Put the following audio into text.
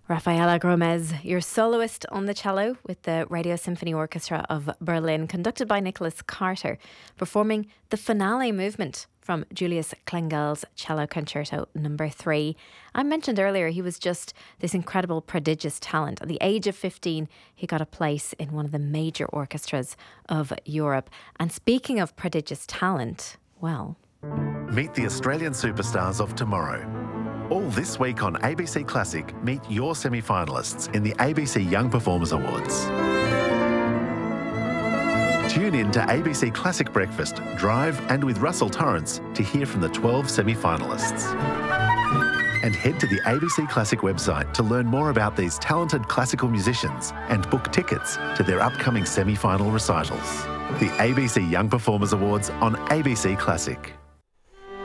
Rafaela Gomez, your soloist on the cello with the Radio Symphony Orchestra of Berlin, conducted by Nicholas Carter, performing the finale movement from Julius Klengel's Cello Concerto No. 3. I mentioned earlier he was just this incredible, prodigious talent. At the age of 15, he got a place in one of the major orchestras of Europe. And speaking of prodigious talent, well... Meet the Australian superstars of tomorrow. All this week on ABC Classic, meet your semi-finalists in the ABC Young Performers Awards. Tune in to ABC Classic Breakfast, Drive and with Russell Torrance to hear from the 12 semi-finalists. And head to the ABC Classic website to learn more about these talented classical musicians and book tickets to their upcoming semi-final recitals. The ABC Young Performers Awards on ABC Classic.